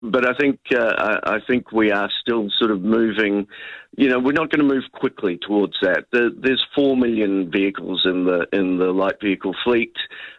But I think we are still sort of moving. We're not going to move quickly towards that. There's 4 million vehicles in the light vehicle fleet.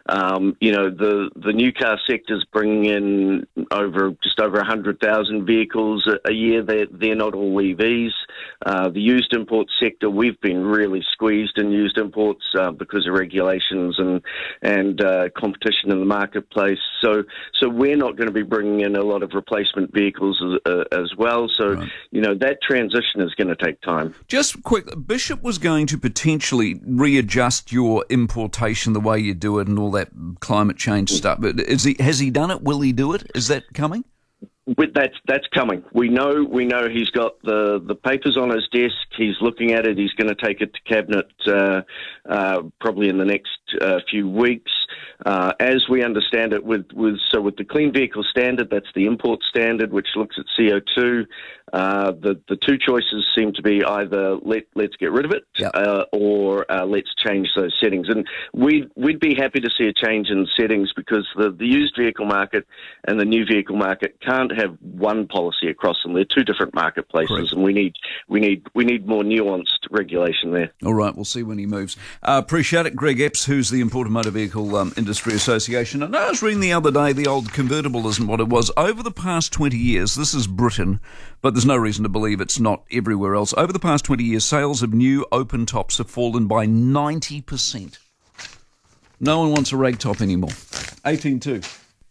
The new car sector's bringing in just over 100,000 vehicles a year. They're not all EVs. The used import sector, we've been really squeezed in used imports because of regulations and competition in the marketplace. So we're not going to be bringing in a lot of replacement vehicles as well. So, right. That transition is going to take time. Just quick, Bishop was going to potentially readjust your importation, the way you do it and all that climate change stuff. But has he done it? Will he do it? Is that coming? That's coming. We know he's got the papers on his desk. He's looking at it. He's going to take it to Cabinet probably in the next few weeks. As we understand it, with the Clean Vehicle Standard, that's the import standard, which looks at CO2. The two choices seem to be either let's get rid of it, yep. Or let's change those settings. And we'd be happy to see a change in settings, because the used vehicle market and the new vehicle market can't have one policy across them. They're two different marketplaces. Correct. And we need more nuanced regulation there. All right, we'll see when he moves. Appreciate it. Greg Epps, who's the Imported Motor Vehicle Industry Association. And I was reading the other day, the old convertible isn't what it was. Over the past 20 years, this is Britain, but there's no reason to believe it's not everywhere else. Over the past 20 years, sales of new open tops have fallen by 90%. No one wants a rag top anymore. 18.2.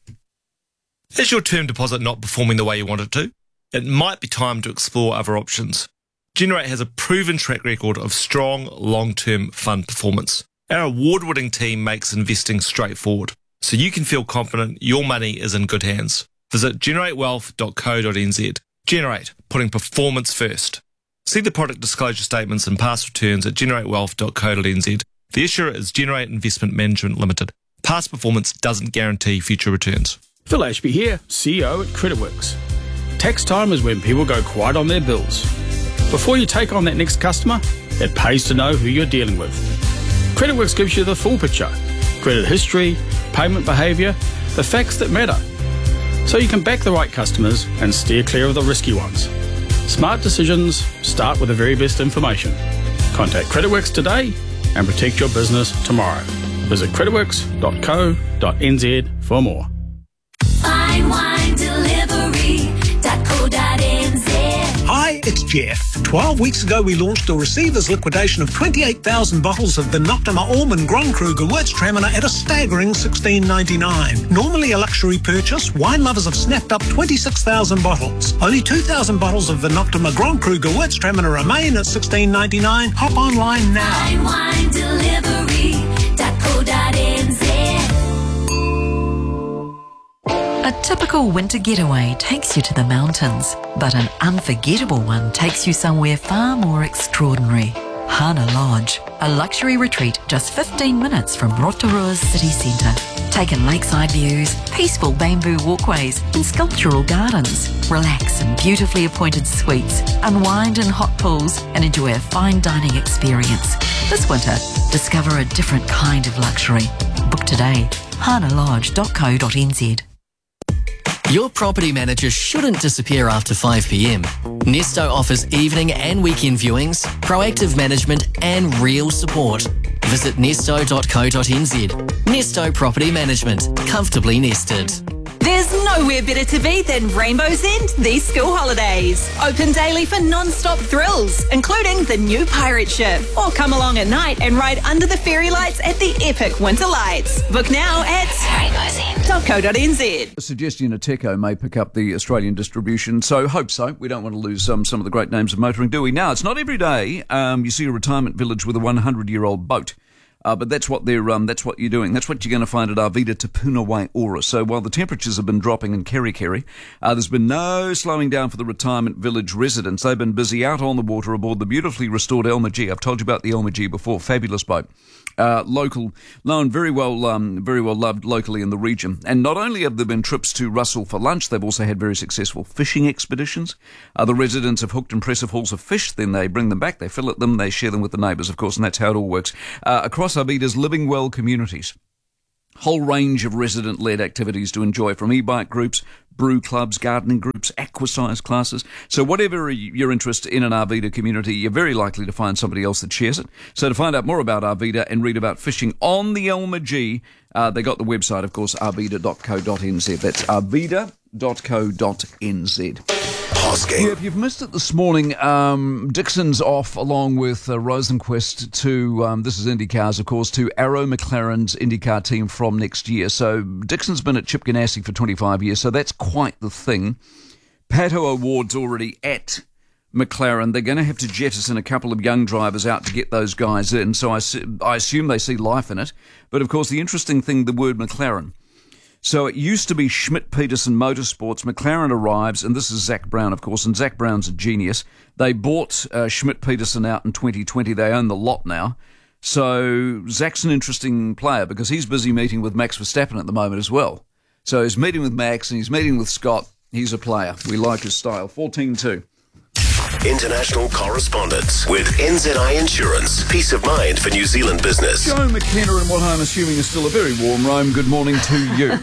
Is your term deposit not performing the way you want it to? It might be time to explore other options. Generate has a proven track record of strong, long-term fund performance. Our award-winning team makes investing straightforward, so you can feel confident your money is in good hands. Visit generatewealth.co.nz. Generate, putting performance first. See the product disclosure statements and past returns at generatewealth.co.nz. The issuer is Generate Investment Management Limited. Past performance doesn't guarantee future returns. Phil Ashby here, CEO at CreditWorks. Tax time is when people go quiet on their bills. Before you take on that next customer, it pays to know who you're dealing with. CreditWorks gives you the full picture: credit history, payment behaviour, the facts that matter, so you can back the right customers and steer clear of the risky ones. Smart decisions start with the very best information. Contact CreditWorks today and protect your business tomorrow. Visit creditworks.co.nz for more. Hi, it's Jeff. 12 weeks ago we launched a receiver's liquidation of 28,000 bottles of the Noctima Allman Grand Kruger Gewürztraminer at a staggering $16.99. Normally a luxury purchase, wine lovers have snapped up 26,000 bottles. Only 2,000 bottles of the Noctima Grand Kruger Gewürztraminer remain at $16.99. Hop online now. A typical winter getaway takes you to the mountains, but an unforgettable one takes you somewhere far more extraordinary. Hana Lodge, a luxury retreat just 15 minutes from Rotorua's city centre. Take in lakeside views, peaceful bamboo walkways and sculptural gardens. Relax in beautifully appointed suites, unwind in hot pools and enjoy a fine dining experience. This winter, discover a different kind of luxury. Book today, hanalodge.co.nz. Your property manager shouldn't disappear after 5 p.m. Nesto offers evening and weekend viewings, proactive management and real support. Visit nesto.co.nz. Nesto Property Management. Comfortably nested. There's nowhere better to be than Rainbow's End these school holidays. Open daily for non-stop thrills, including the new pirate ship. Or come along at night and ride under the fairy lights at the epic winter lights. Book now at rainbowsend.co.nz. A suggestion Ateco may pick up the Australian distribution, so hope so. We don't want to lose some of the great names of motoring, do we? Now, it's not every day you see a retirement village with a 100-year-old boat. But that's what you're doing. That's what you're going to find at Arvida Te Puna Waiora. So while the temperatures have been dropping in Kerikeri, there's been no slowing down for the retirement village residents. They've been busy out on the water aboard the beautifully restored Elma G. I've told you about the Elma G before. Fabulous boat. Local, known very well loved locally in the region. And not only have there been trips to Russell for lunch, they've also had very successful fishing expeditions. The residents have hooked impressive hauls of fish, then they bring them back, they fillet them, they share them with the neighbours, of course, and that's how it all works. Across Arvida's Living Well communities. Whole range of resident-led activities to enjoy, from e-bike groups, brew clubs, gardening groups, aquasize classes. So whatever your interest in an Arvida community, you're very likely to find somebody else that shares it. So to find out more about Arvida and read about fishing on the Elmer G, they got the website, of course, arvida.co.nz. That's arvida.co.nz. Yeah, if you've missed it this morning, Dixon's off along with Rosenquist to, this is IndyCars, of course, to Arrow McLaren's IndyCar team from next year. So Dixon's been at Chip Ganassi for 25 years, so that's quite the thing. Pato O'Ward's already at McLaren. They're going to have to jettison a couple of young drivers out to get those guys in, so I assume they see life in it. But, of course, the interesting thing, the word McLaren. So it used to be Schmidt-Peterson Motorsports. McLaren arrives, and this is Zach Brown, of course, and Zach Brown's a genius. They bought Schmidt-Peterson out in 2020. They own the lot now. So Zach's an interesting player because he's busy meeting with Max Verstappen at the moment as well. So he's meeting with Max and he's meeting with Scott. He's a player. We like his style. 14-2. International correspondence with NZI Insurance. Peace of mind for New Zealand business. Joe McKenna in what I'm assuming is still a very warm Rome. Good morning to you.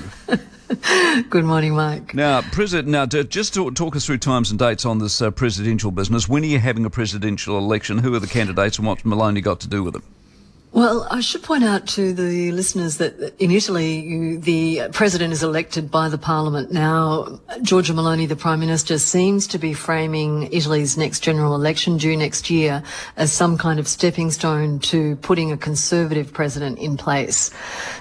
Good morning, Mike. Now, just to talk us through times and dates on this presidential business. When are you having a presidential election? Who are the candidates and what's Maloney got to do with it? Well, I should point out to the listeners that in Italy, the president is elected by the parliament. Now, Giorgia Meloni, the prime minister, seems to be framing Italy's next general election due next year as some kind of stepping stone to putting a conservative president in place.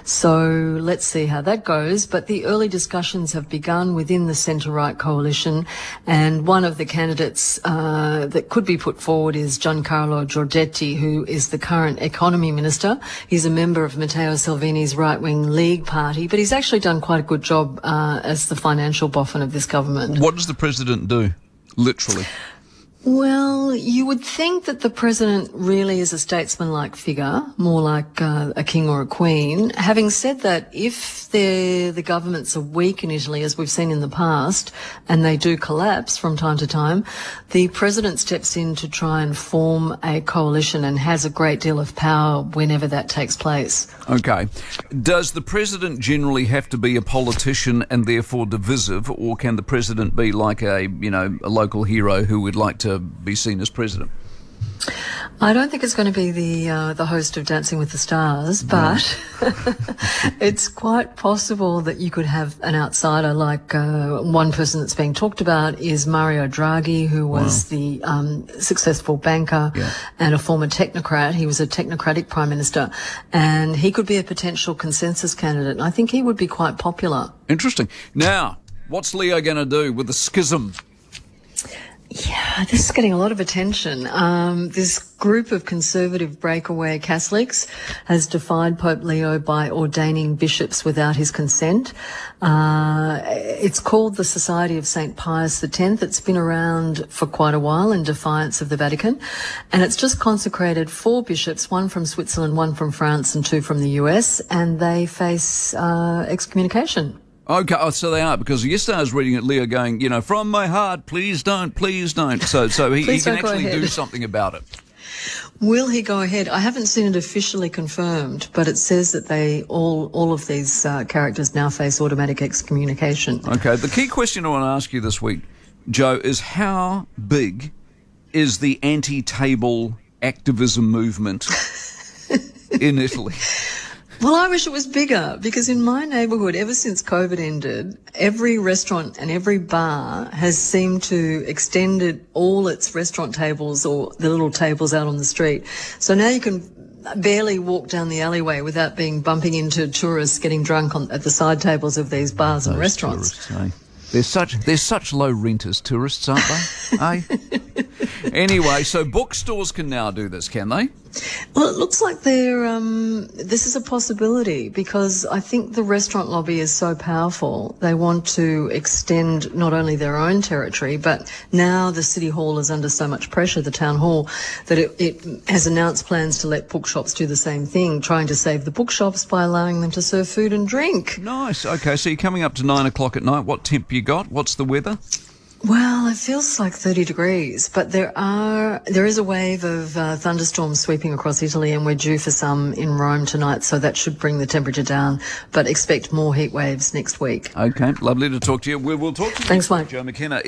So let's see how that goes. But the early discussions have begun within the centre-right coalition, and one of the candidates that could be put forward is Giancarlo Giorgetti, who is the current economy minister. He's a member of Matteo Salvini's right-wing League party, but he's actually done quite a good job as the financial boffin of this government. What does the president do, literally? Well, you would think that the president really is a statesman-like figure, more like a king or a queen. Having said that, if the governments are weak in Italy, as we've seen in the past, and they do collapse from time to time, the president steps in to try and form a coalition and has a great deal of power whenever that takes place. Okay. Does the president generally have to be a politician and therefore divisive, or can the president be like a local hero who would like to be seen as president? I don't think it's going to be the host of Dancing with the Stars, but it's quite possible that you could have an outsider. Like one person that's being talked about is Mario Draghi, who was the successful banker and a former technocrat. He was a technocratic prime minister, and he could be a potential consensus candidate. And I think he would be quite popular. Interesting. Now, what's Leo going to do with the schism? Yeah, this is getting a lot of attention. This group of conservative breakaway Catholics has defied Pope Leo by ordaining bishops without his consent. It's called the Society of St. Pius X. It's been around for quite a while in defiance of the Vatican. And it's just consecrated 4 bishops, 1 from Switzerland, 1 from France, and 2 from the US, and they face excommunication. Okay, so they are, because yesterday I was reading it, Leo going, from my heart, please don't. So he can actually do something about it. Will he go ahead? I haven't seen it officially confirmed, but it says that all of these characters now face automatic excommunication. Okay, the key question I want to ask you this week, Joe, is how big is the anti-table activism movement in Italy? Well, I wish it was bigger, because in my neighbourhood, ever since COVID ended, every restaurant and every bar has seemed to extend all its restaurant tables or the little tables out on the street. So now you can barely walk down the alleyway without bumping into tourists getting drunk at the side tables of these bars and restaurants. Tourists, eh? They're such low renters, tourists, aren't they? Anyway, so bookstores can now do this, can they? Well, it looks like this is a possibility, because I think the restaurant lobby is so powerful. They want to extend not only their own territory, but now the City Hall is under so much pressure, the Town Hall, that it has announced plans to let bookshops do the same thing, trying to save the bookshops by allowing them to serve food and drink. Nice. Okay, so you're coming up to 9 o'clock at night. What temp you got? What's the weather? Well, it feels like 30 degrees, but there is a wave of thunderstorms sweeping across Italy, and we're due for some in Rome tonight, so that should bring the temperature down, but expect more heat waves next week. Okay, lovely to talk to you. We'll talk to you. Thanks, Mike. Joe McKenna.